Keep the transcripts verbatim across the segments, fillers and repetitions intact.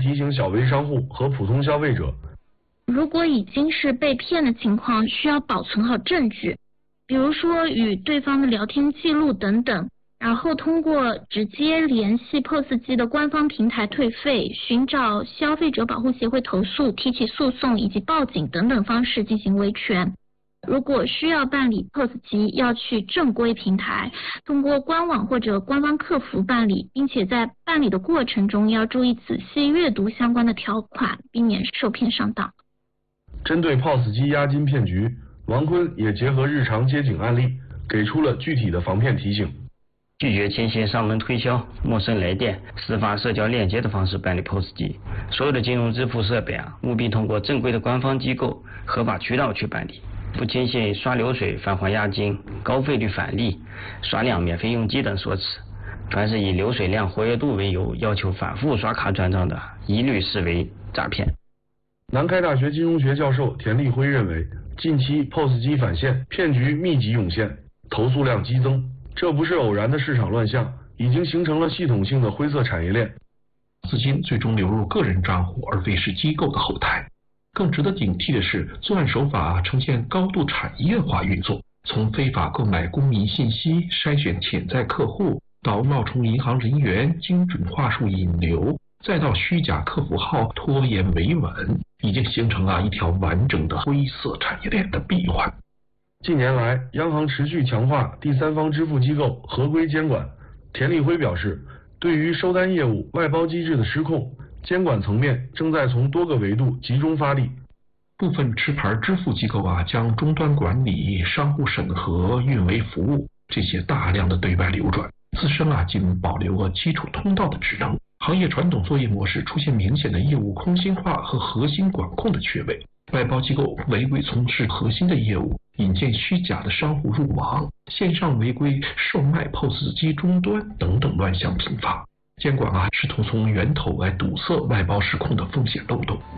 提醒小微商户和普通消费者， 如果已经是被骗的情况，需要保存好证据，比如说与对方的聊天记录等等，然后通过直接联系 P O S 机的官方平台退费、寻找消费者保护协会投诉、提起诉讼以及报警等等方式进行维权。如果需要办理 P O S 机，要去正规平台，通过官网或者官方客服办理，并且在办理的过程中要注意仔细阅读相关的条款，避免受骗上当。 针对 P O S 机押金骗局，王坤也结合日常接警案例，给出了具体的防骗提醒。 拒绝轻信上门推销、陌生来电、私发社交链接的方式办理 P O S 机。所有的金融支付设备啊，务必通过正规的官方机构、合法渠道去办理。不轻信刷流水返还押金、高费率返利、刷量免费用机等说辞。凡是以流水量、活跃度为由要求反复刷卡转账的，一律视为诈骗。 南开大学金融学教授田立辉认为，近期 P O S 机返现骗局密集涌现，投诉量激增，这不是偶然的市场乱象，已经形成了系统性的灰色产业链。 资金最终流入个人账户，而非是机构的后台。更值得警惕的是，作案手法呈现高度产业化运作，从非法购买公民信息、筛选潜在客户，到冒充银行人员、精准话术引流，再到虚假客服号拖延维稳，已经形成了一条完整的灰色产业链的闭环。 近年来，央行持续强化第三方支付机构合规监管。田立辉表示，对于收单业务外包机制的失控，监管层面正在从多个维度集中发力。 部分持牌支付机构啊，将终端管理、商户审核、运维服务这些大量的对外流转，自身啊仅保留了基础通道的职能。行业传统作业模式出现明显的业务空心化和核心管控的缺位，外包机构违规从事核心的业务，引荐虚假的商户入网，线上违规售卖 P O S 机终端等等乱象频发。监管啊，试图从源头来堵塞外包失控的风险漏洞。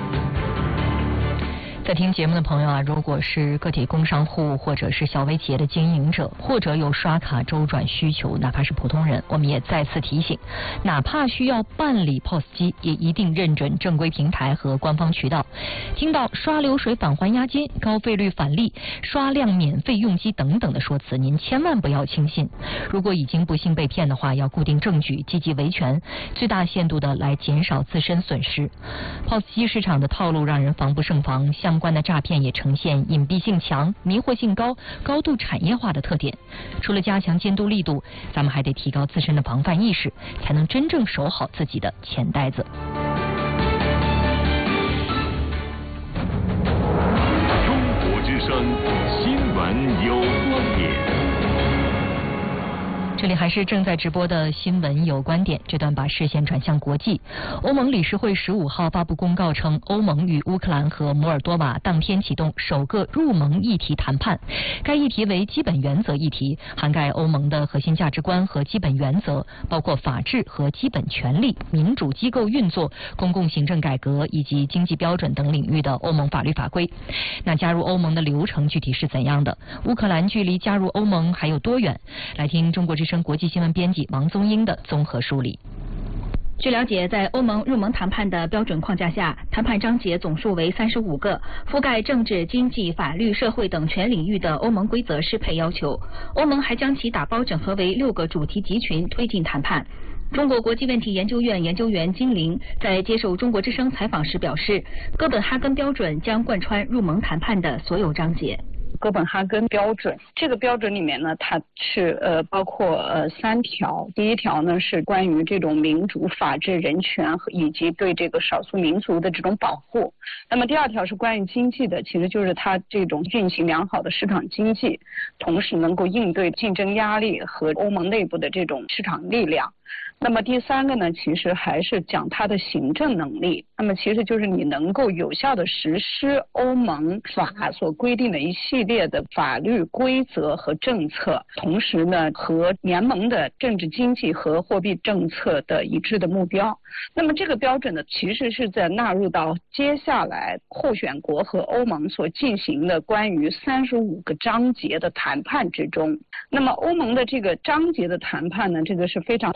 在听节目的朋友啊，如果是个体工商户或者是小微企业的经营者，或者有刷卡周转需求，哪怕是普通人，我们也再次提醒，哪怕需要办理 P O S 机，也一定认准正规平台和官方渠道。听到刷流水返还押金、高费率返利、刷量免费用机等等的说辞，您千万不要轻信。如果已经不幸被骗的话，要固定证据，积极维权，最大限度的来减少自身损失。P O S 机市场的套路让人防不胜防，相关的诈骗也呈现隐蔽性强、迷惑性高、高度产业化的特点。除了加强监督力度，咱们还得提高自身的防范意识，才能真正守好自己的钱袋子。 中国之声新闻有观点。 这里还是正在直播的新闻有观点，这段把视线转向国际。欧盟理事会十五号发布公告称，欧盟与乌克兰和摩尔多瓦当天启动首个入盟议题谈判。该议题为基本原则议题，涵盖欧盟的核心价值观和基本原则，包括法治和基本权利、民主机构运作、公共行政改革以及经济标准等领域的欧盟法律法规。那加入欧盟的流程具体是怎样的？乌克兰距离加入欧盟还有多远？来听中国之声国际新闻编辑王宗英的综合梳理。 据了解，在欧盟入盟谈判的标准框架下，谈判章节总数为三十五个，覆盖政治、经济、法律、社会等全领域的欧盟规则适配要求。欧盟还将其打包整合为六个主题集群，推进谈判。中国国际问题研究院研究员金玲在接受中国之声采访时表示，哥本哈根标准将贯穿入盟谈判的所有章节。 哥本哈根标准，这个标准里面呢，它是呃包括呃三条。第一条呢是关于这种民主、法治、人权和以及对这个少数民族的这种保护。那么第二条是关于经济的，其实就是它这种运行良好的市场经济，同时能够应对竞争压力和欧盟内部的这种市场力量。那么第三个呢，其实还是讲它的行政能力。那么其实就是你能够有效的实施欧盟法所规定的一系列的法律规则和政策，同时呢和联盟的政治经济和货币政策的一致的目标。那么这个标准呢，其实是在纳入到接下来候选国和欧盟所进行的关于三十五个章节的谈判之中。那么欧盟的这个章节的谈判呢，这个是非常庞大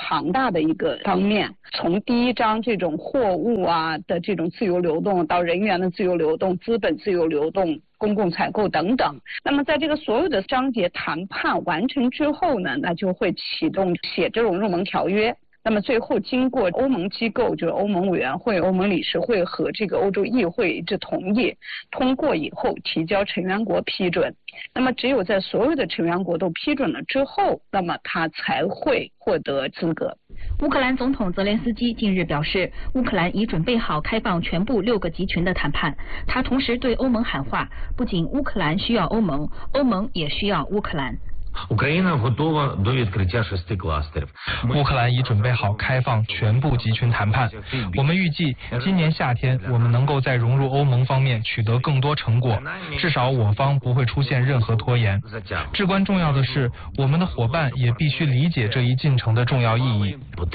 大的一个方面，从第一章这种货物啊的这种自由流动，到人员的自由流动、资本自由流动、公共采购等等。那么在这个所有的章节谈判完成之后呢，那就会启动写这种入盟条约。那么最后经过欧盟机构，就是欧盟委员会、欧盟理事会和这个欧洲议会一致同意通过以后，提交成员国批准。那么只有在所有的成员国都批准了之后，那么它才会获得资格。 乌克兰总统泽连斯基近日表示，乌克兰已准备好开放全部六个集群的谈判。他同时对欧盟喊话，不仅乌克兰需要欧盟，欧盟也需要乌克兰。 乌克兰已准备好开放全部集群谈判。我们预计今年夏天我们能够在融入欧盟方面取得更多成果，至少我方不会出现任何拖延。至关重要的是，我们的伙伴也必须理解这一进程的重要意义。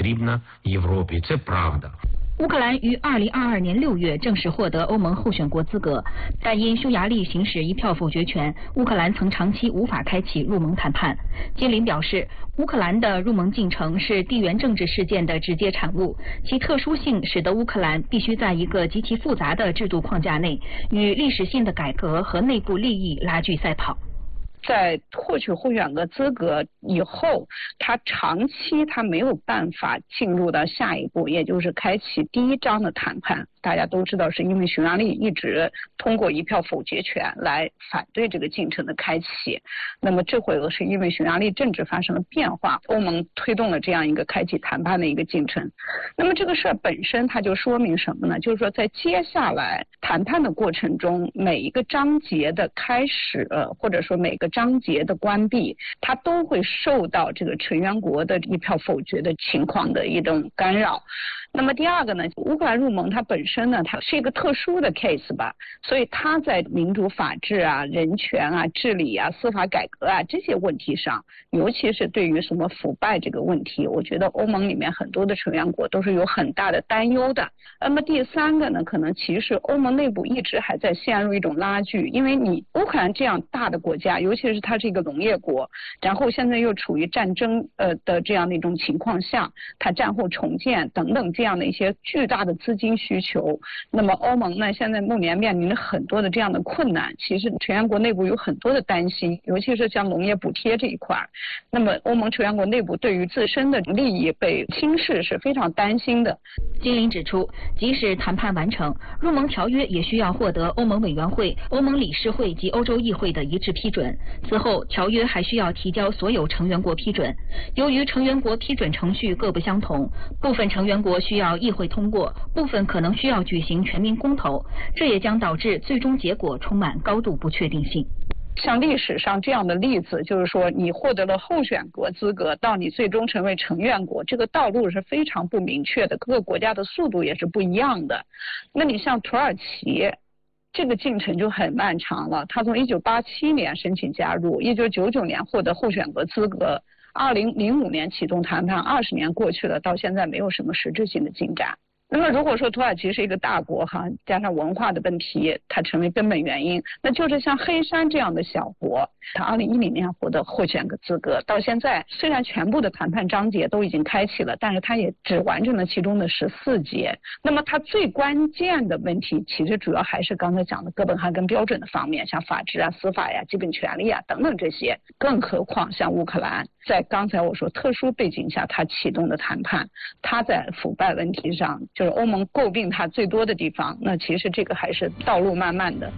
乌克兰于二零二二年六月正式获得欧盟候选国资格，但因匈牙利行使一票否决权，乌克兰曾长期无法开启入盟谈判。金林表示，乌克兰的入盟进程是地缘政治事件的直接产物，其特殊性使得乌克兰必须在一个极其复杂的制度框架内，与历史性的改革和内部利益拉锯赛跑。 在获取候选国资格以后，他长期他没有办法进入到下一步，也就是开启第一章的谈判。大家都知道，是因为匈牙利一直通过一票否决权来反对这个进程的开启。那么这回是因为匈牙利政治发生了变化，欧盟推动了这样一个开启谈判的一个进程。那么这个事儿本身它就说明什么呢？就是说在接下来谈判的过程中，每一个章节的开始，或者说每个章节的关闭，它都会受到这个成员国的一票否决的情况的一种干扰。那么第二个呢，乌克兰入盟它本身呢，它是一个特殊的 case 吧，所以它在民主法治啊、人权啊、治理啊、司法改革啊这些问题上，尤其是对于什么腐败这个问题，我觉得欧盟里面很多的成员国都是有很大的担忧的。那么第三个呢，可能其实欧盟内部一直还在陷入一种拉锯，因为你乌克兰这样大的国家，尤其是它是一个农业国，然后现在又处于战争呃的这样的一种情况下，它战后重建等等这样的一些巨大的资金需求。那么欧盟呢，现在目前面临着很多的这样的困难，其实成员国内部有很多的担心，尤其是像农业补贴这一块。那么欧盟成员国内部对于自身的利益被轻视是非常担心的。 金林指出，即使谈判完成，入盟条约也需要获得欧盟委员会、欧盟理事会及欧洲议会的一致批准。此后，条约还需要提交所有成员国批准。由于成员国批准程序各不相同，部分成员国需要议会通过，部分可能需要举行全民公投，这也将导致最终结果充满高度不确定性。 像历史上这样的例子，就是说你获得了候选国资格，到你最终成为成员国，这个道路是非常不明确的，各个国家的速度也是不一样的。那你像土耳其，这个进程就很漫长了，他从一九八七年申请加入，一九九九年获得候选国资格，二零零五年启动谈判，二十年过去了，到现在没有什么实质性的进展。那么如果说土耳其是一个大国哈，加上文化的问题，它成为根本原因，那就是像黑山这样的小国，它二零一零年获得候选个资格，到现在虽然全部的谈判章节都已经开启了，但是它也只完成了其中的十四节。那么它最关键的问题，其实主要还是刚才讲的哥本哈根标准的方面，像法治啊、司法呀、基本权利啊等等这些。更何况像乌克兰，在刚才我说特殊背景下，它启动的谈判，它在腐败问题上，就是欧盟诟病它最多的地方，那其实这个还是道路漫漫的。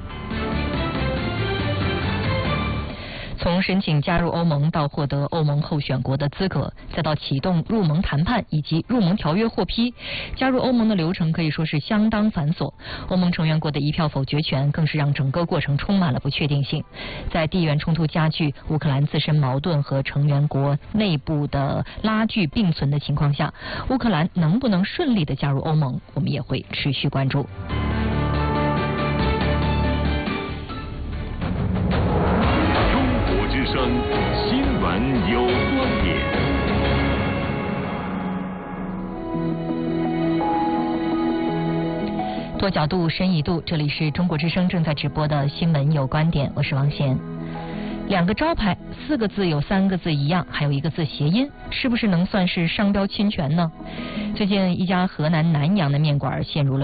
从申请加入欧盟到获得欧盟候选国的资格，再到启动入盟谈判以及入盟条约获批，加入欧盟的流程可以说是相当繁琐。欧盟成员国的一票否决权更是让整个过程充满了不确定性。在地缘冲突加剧、乌克兰自身矛盾和成员国内部的拉锯并存的情况下，乌克兰能不能顺利的加入欧盟，我们也会持续关注。 新闻有观点。 多角度、深一度，这里是中国之声正在直播的新闻有观点，我是王贤。 两个招牌，四个字有三个字一样，还有一个字谐音，是不是能算是商标侵权呢？最近一家河南南阳的面馆陷入了